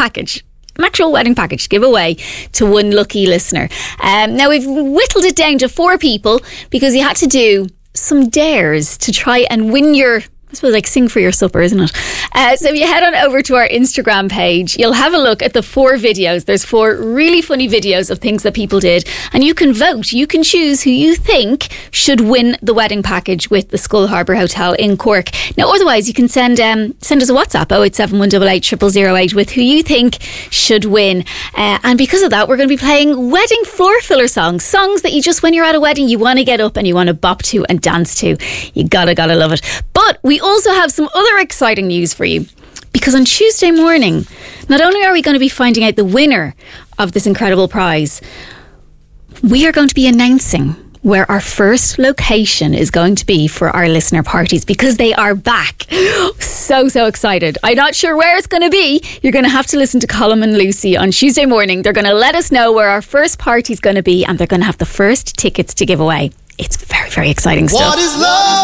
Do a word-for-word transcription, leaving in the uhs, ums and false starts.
package. An actual wedding package to give away to one lucky listener. Um, now we've whittled it down to four people because you had to do some dares to try and win your, I suppose, like sing for your supper, isn't it? Uh, so if you head on over to our Instagram page, you'll have a look at the four videos. There's four really funny videos of things that people did, and you can vote. You can choose who you think should win the wedding package with the Skull Harbour Hotel in Cork. Now, otherwise, you can send um, send us a WhatsApp, oh eight seven one eight eight zero zero zero eight, with who you think should win. Uh, and because of that, we're going to be playing wedding floor filler songs, songs that you just, when you're at a wedding, you want to get up and you want to bop to and dance to. You gotta, gotta love it. But we also have some other exciting news for you, because on Tuesday morning, not only are we going to be finding out the winner of this incredible prize, we are going to be announcing where our first location is going to be for our listener parties, because they are back. So, so excited. I'm not sure where it's going to be. You're going to have to listen to Colm and Lucy on Tuesday morning. They're going to let us know where our first party is going to be, and they're going to have the first tickets to give away. It's very, very exciting stuff. What is love?